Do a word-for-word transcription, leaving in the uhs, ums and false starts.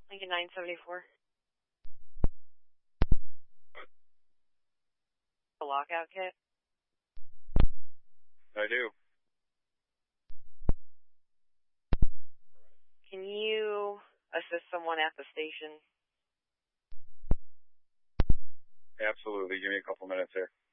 Lincoln nine seventy-four. A lockout kit? I do. Can you assist someone at the station? Absolutely. Give me a couple minutes here.